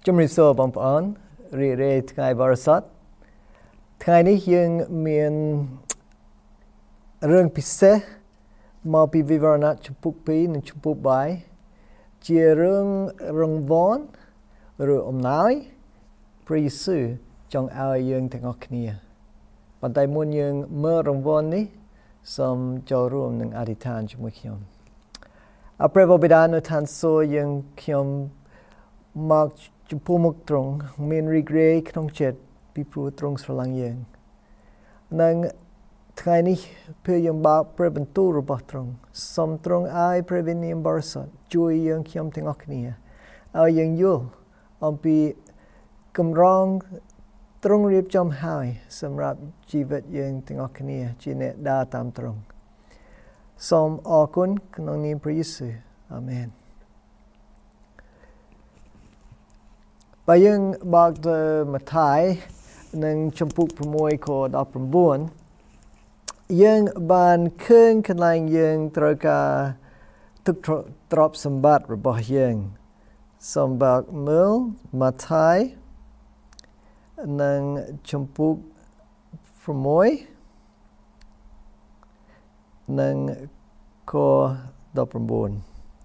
ជំរាបសួរបងប្អូនរីករាយថ្ងៃបរិសុទ្ធថ្ងៃនេះយើងមានរឿងពិសេសមកពីវិវរណៈចំពុក2និងចំពុក3ជារឿងរង្វាន់ឬអំណោយព្រះយេស៊ូវចង់ឲ្យយើងទាំងអស់គ្នាប៉ុន្តែមុនយើងមើលរង្វាន់នេះសូមចូលរួមនឹងអធិដ្ឋានជាមួយខ្ញុំអព្រះបិតានៅឋានសួគ៌យើងខ្ញុំមកចំពោះមុខទ្រង់មានរីករាយក្នុងចិត្តពីព្រោះទ្រង់ស្រឡាញ់យើងនិងថ្ងៃនេះពេលយើងបើកព្រះបន្ទូលរបស់ទ្រង់សូមទ្រង់ឲ្យព្រះវិញ្ញាណបរិសុទ្ធជួយយើងខ្ញុំទាំងអស់គ្នាឲ្យយើងយល់អំពីកម្រងទ្រង់រៀបចំហើយសម្រាប់ជីវិតយើងទាំងអស់គ្នាជាអ្នកដើរតាមទ្រង់សូមអរគុណក្នុងនាមព្រះយេស៊ូវអាមែនបើយើងបើកទៅម៉ាថាយនឹងចំពុក6ខ19យើងបានឃើញកន្លែងយើងត្រូវការទឹកទ្រព្យសម្បត្តិរបស់យើងសូមបើកមើលម៉ាថាយនឹងចំពុក6និងខ19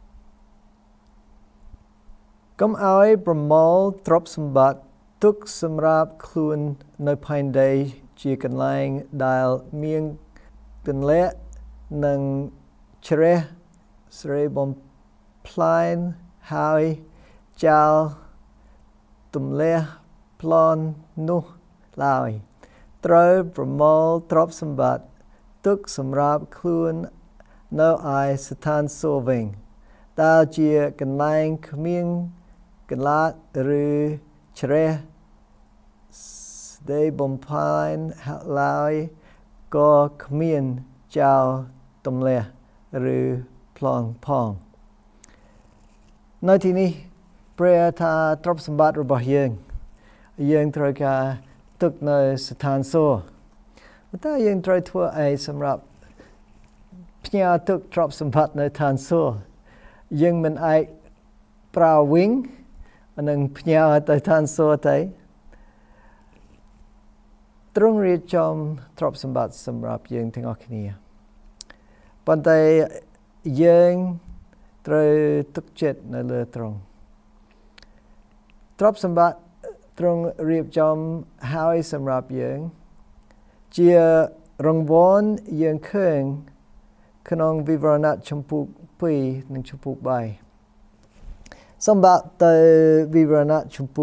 កុំឲ្យប្រមូលទ្រព្យសម្បត្តិទុកសម្រាប់ខ្លួននៅផែនដីជាកន្លែងដែលមានទន្លាក់និងជ្រះស្រីបំផ្លាញហើយចោលទម្លាក់ប្លន់នោះឡើយត្រូវប្រមូលទ្រព្យសម្បត្តិទុកសម្រាប់ខ្លួននៅឯស្ថានសួគ៌វិញដែលជាកន្លែងគ្មានកន្លាតឬជ្រះស្ដីបំផ្លាញឡើយក៏គ្មានចោលទម្លាក់ឬប្លន់ផងនៅទីនេះព្រះថាទ្រព្យសម្បត្តិរបស់យើងត្រូវការទុកនៅស្ថានសួគ៌តែយើងត្រូវធ្វើអីសម្រាប់ផ្ញើទុកទ្រព្យសម្បត្តិនៅឋានសួគ៌យើងមិនអាចប្រើវិញនឹងផ្ញើទៅឋានសួគ៌ទេទ្រង់រៀបចំទ្រព្យសម្បត្តិសម្រាប់យើងទាំងអស់គ្នាប៉ុន្តែយើងត្រូវទុកចិត្តនៅលើទ្រង់ទ្រព្យសម្បត្តិទ្រង់រៀបចំហើយសម្រាប់យើងជារង្វាន់យើងឃើញក្នុងវិវរណៈចំពុក2និងចំពុក3សម្បត្តិទៅវិវរណៈចំពុ